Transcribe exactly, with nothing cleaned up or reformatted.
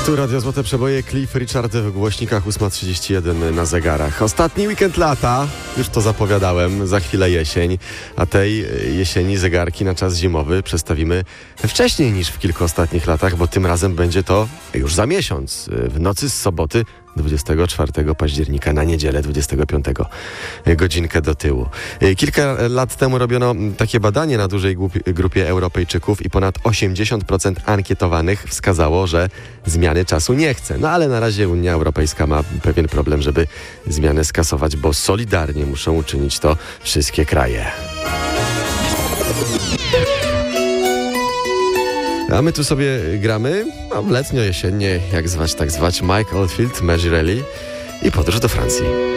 Tu Radio Złote Przeboje, Cliff Richard w głośnikach, ósma trzydzieści jeden na zegarach. Ostatni weekend lata, już to zapowiadałem, za chwilę jesień, a tej jesieni zegarki na czas zimowy przestawimy wcześniej niż w kilku ostatnich latach, bo tym razem będzie to już za miesiąc, w nocy z soboty dwudziestego czwartego października na niedzielę dwudziestego piątego, godzinkę do tyłu. Kilka lat temu robiono takie badanie na dużej grupie Europejczyków i ponad osiemdziesiąt procent ankietowanych wskazało, że zmiany czasu nie chce. No ale na razie Unia Europejska ma pewien problem, żeby zmiany skasować, bo solidarnie muszą uczynić to wszystkie kraje. A my tu sobie gramy, no, letnio, jesiennie, jak zwać, tak zwać, Mike Oldfield, Majorelli i podróż do Francji.